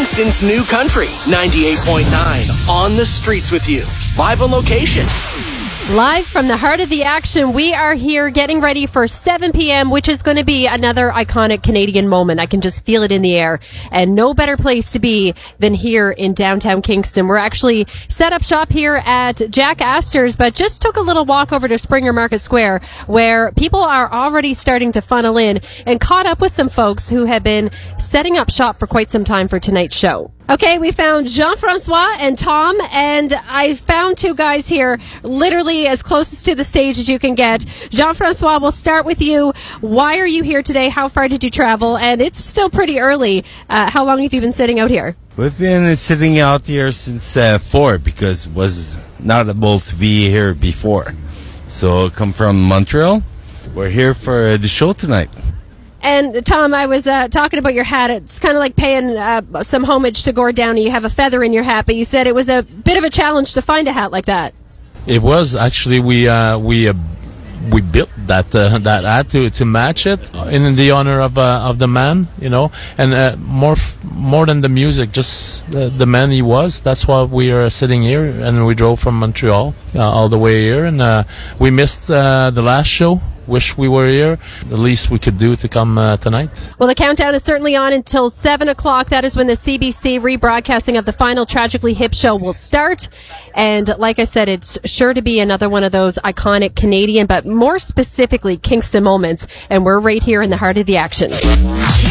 Kingston's new country, 98.9, on the streets with you. Live on location. Live from the heart of the action, we are here getting ready for 7 p.m., which is going to be another iconic Canadian moment. I can just feel it in the air. And no better place to be than here in downtown Kingston. We're actually set up shop here at Jack Astor's, but just took a little walk over to Springer Market Square, where people are already starting to funnel in, and caught up with some folks who have been setting up shop for quite some time for tonight's show. Okay, we found Jean-Francois and Tom, and I found two guys here literally as closest to the stage as you can get. Jean-Francois, we'll start with you. Why are you here today? How far did you travel? And it's still pretty early. How long have you been sitting out here? We've been sitting out here since 4 because was not able to be here before. So come from Montreal. We're here for the show tonight. And Tom, I was talking about your hat. It's kind of like paying some homage to Gord Downie. You have a feather in your hat, but you said it was a bit of a challenge to find a hat like that. It was actually we built that hat to match it in the honor of the man, you know, and more than the music, just the man he was. That's why we are sitting here, and we drove from Montreal all the way here, and we missed the last show. Wish we were here. The least we could do to come tonight. Well, the countdown is certainly on until 7 o'clock. That is when the CBC rebroadcasting of the final Tragically Hip show will start. And like I said, it's sure to be another one of those iconic Canadian, but more specifically Kingston moments. And we're right here in the heart of the action.